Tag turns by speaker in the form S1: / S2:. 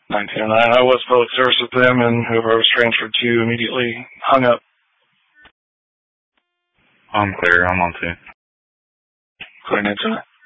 S1: 1909. I was public service with them, and whoever I was transferred to immediately hung up.
S2: I'm clear. I'm on 2.
S1: Clear, Nancy.